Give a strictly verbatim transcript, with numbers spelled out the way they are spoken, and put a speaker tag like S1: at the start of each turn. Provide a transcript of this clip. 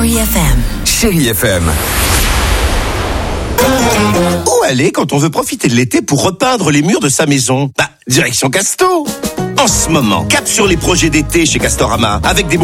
S1: Chérie F M.
S2: Chérie F M.
S3: Où aller quand on veut profiter de l'été pour repeindre les murs de sa maison? Bah, direction Casto. En ce moment, cap sur les projets d'été chez Castorama, avec des bons